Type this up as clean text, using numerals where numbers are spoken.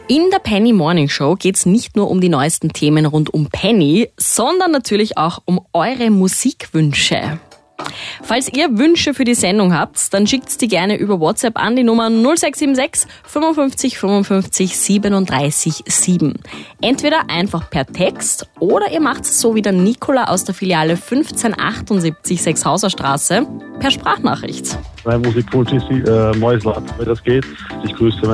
In der Penny Morning Show geht's nicht nur um die neuesten Themen rund um Penny, sondern natürlich auch um eure Musikwünsche. Falls ihr Wünsche für die Sendung habt, dann schickt's die gerne über WhatsApp an die Nummer 0676 55 55 37 7. Entweder einfach per Text oder ihr macht's so wie der Nicola aus der Filiale 1578 Sechshauser Straße per Sprachnachricht. Mein Musikwunsch ist Mäusler, wenn das geht. Ich grüße